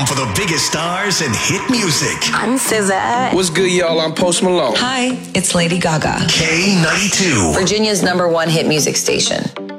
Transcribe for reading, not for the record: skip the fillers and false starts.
home for the biggest stars and hit music. I'm SZA. What's good, y'all? I'm Post Malone. Hi, it's Lady Gaga. K92. Virginia's #1 hit music station.